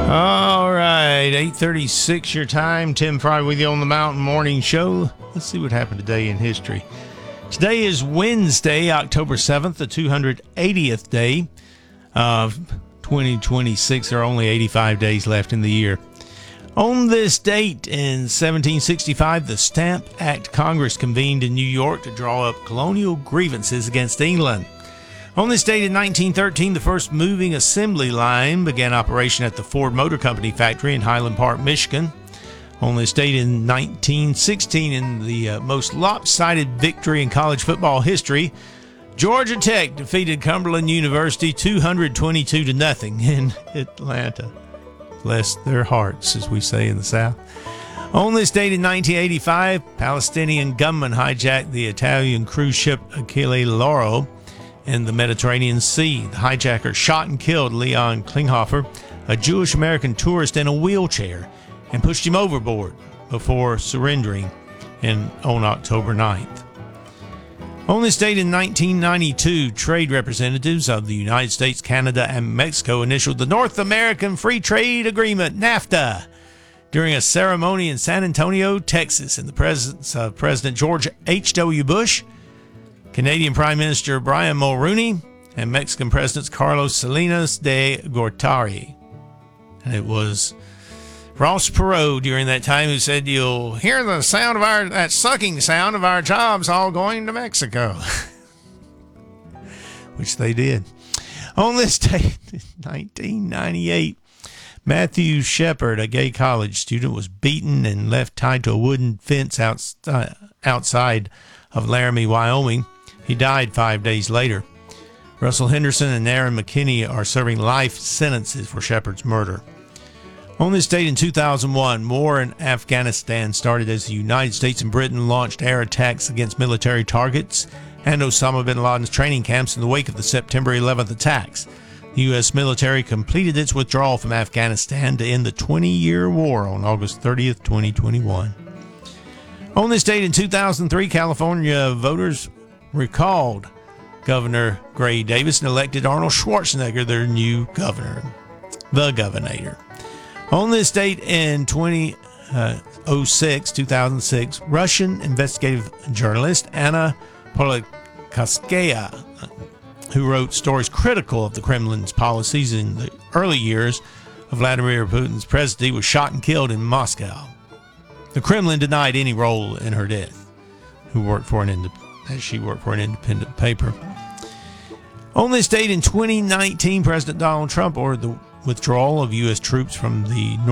All right, 8:36 your time. Tim Fry with you on the Mountain Morning Show. Let's see what happened today in history. Today is Wednesday, October 7th, the 280th day of 2026. There are only 85 days left in the year. On this date in 1765, the Stamp Act Congress convened in New York to draw up colonial grievances against England. On this date in 1913, the first moving assembly line began operation at the Ford Motor Company factory in Highland Park, Michigan. On this date in 1916, in the most lopsided victory in college football history, Georgia Tech defeated Cumberland University 222-0 in Atlanta. Bless their hearts, as we say in the South. On this date in 1985, Palestinian gunmen hijacked the Italian cruise ship Achille Lauro in the Mediterranean Sea. The hijacker shot and killed Leon Klinghoffer, a Jewish-American tourist in a wheelchair, and pushed him overboard before surrendering on October 9th. On this date in 1992, trade representatives of the United States, Canada, and Mexico initialed the North American Free Trade Agreement, NAFTA, during a ceremony in San Antonio, Texas, in the presence of President George H.W. Bush, Canadian Prime Minister Brian Mulroney, and Mexican Presidents Carlos Salinas de Gortari. And it was Ross Perot during that time who said, "You'll hear the sound of that sucking sound of our jobs all going to Mexico." Which they did. On this date, in 1998, Matthew Shepard, a gay college student, was beaten and left tied to a wooden fence outside of Laramie, Wyoming. He died 5 days later. Russell Henderson and Aaron McKinney are serving life sentences for Shepard's murder. On this date in 2001, war in Afghanistan started as the United States and Britain launched air attacks against military targets and Osama bin Laden's training camps in the wake of the September 11th attacks. The U.S. military completed its withdrawal from Afghanistan to end the 20-year war on August 30th, 2021. On this date in 2003, California voters recalled Governor Gray Davis and elected Arnold Schwarzenegger their new governor, the Governator. On this date in 2006, Russian investigative journalist Anna Politkovskaya, who wrote stories critical of the Kremlin's policies in the early years of Vladimir Putin's presidency, was shot and killed in Moscow. The Kremlin denied any role in her death, she worked for an independent paper. On this date in 2019, President Donald Trump ordered the withdrawal of U.S. troops from the